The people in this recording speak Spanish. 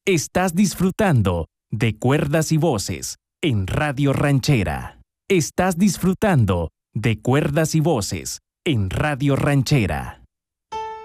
Estás disfrutando de Cuerdas y Voces en Radio Ranchera. Estás disfrutando de Cuerdas y Voces en Radio Ranchera.